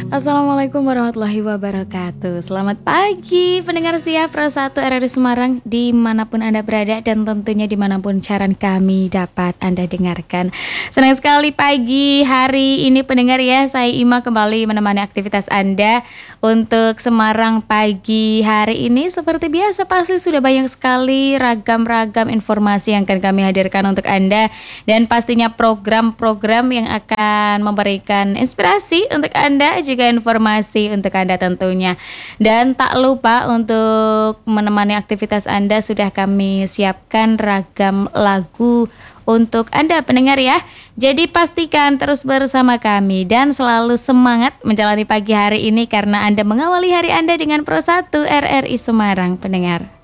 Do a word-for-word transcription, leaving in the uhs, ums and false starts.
Assalamualaikum warahmatullahi wabarakatuh. Selamat pagi pendengar setia Pro satu R R I Semarang dimanapun Anda berada dan tentunya dimanapun siaran kami dapat Anda dengarkan. Senang sekali pagi hari ini pendengar ya, saya Ima kembali menemani aktivitas Anda untuk Semarang pagi hari ini. Seperti biasa pasti sudah banyak sekali ragam-ragam informasi yang akan kami hadirkan untuk Anda dan pastinya program-program yang akan memberikan inspirasi untuk Anda juga informasi untuk Anda tentunya. Dan tak lupa untuk menemani aktivitas Anda sudah kami siapkan ragam lagu untuk Anda pendengar ya. Jadi pastikan terus bersama kami dan selalu semangat menjalani pagi hari ini karena Anda mengawali hari Anda dengan Pro satu R R I Semarang pendengar.